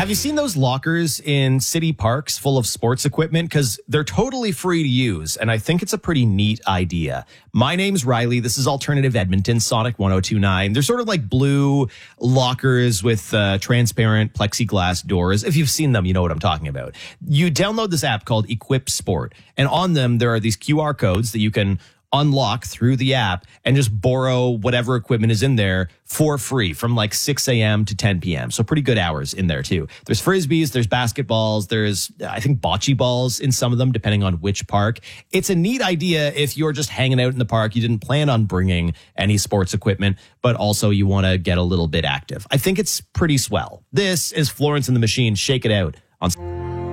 Have you seen those lockers in city parks full of sports equipment? Because they're totally free to use, and I think it's a pretty neat idea. My name's Riley. This is Alternative Edmonton, Sonic 102.9. They're sort of like blue lockers with transparent plexiglass doors. If you've seen them, you know what I'm talking about. You download this app called Equip Sport, and on them there are these QR codes that you can unlock through the app and just borrow whatever equipment is in there for free from like 6 a.m. to 10 p.m. So pretty good hours in there too. There's frisbees, there's basketballs, there's I think bocce balls in some of them depending on which park. It's a neat idea if you're just hanging out in the park, you didn't plan on bringing any sports equipment, but also you want to get a little bit active. I think it's pretty swell. This is Florence and the Machine, Shake It Out on